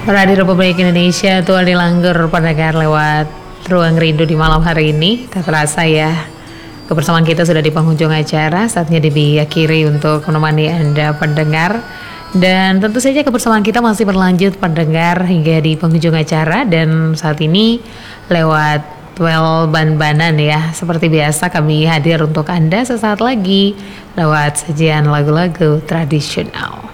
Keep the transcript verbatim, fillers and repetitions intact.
Radio Republik Indonesia tuh Adi Langgur pendengar lewat Ruang Rindu di malam hari ini. Tak terasa ya, kebersamaan kita sudah di penghujung acara. Saatnya diakhiri untuk menemani Anda pendengar. Dan tentu saja kebersamaan kita masih berlanjut pendengar hingga di penghujung acara. Dan saat ini lewat Well Ban-Banan ya. Seperti biasa kami hadir untuk Anda sesaat lagi lewat sajian lagu-lagu tradisional.